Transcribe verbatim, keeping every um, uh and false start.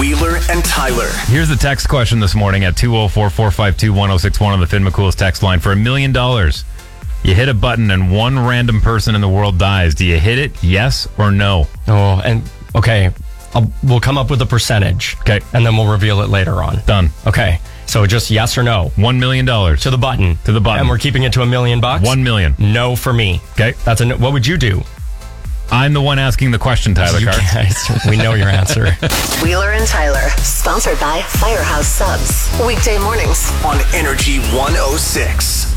Wheeler and Tyler. Here's the text question this morning at two oh four, four five two, one oh six one on the Finn McCool's text line. For a million dollars, you hit a button and one random person in the world dies. Do you hit it, yes or no? Oh, and okay, I'll, we'll come up with a percentage. Okay. And then we'll reveal it later on. Done. Okay, so just yes or no. One million dollars. To the button. To the button. And we're keeping it to a million bucks? One million. No for me. Okay. That's a no. What would you do? I'm the one asking the question, Tyler You Carr. guys, we know your answer. Wheeler and Tyler, sponsored by Firehouse Subs. Weekday mornings On Energy one oh six.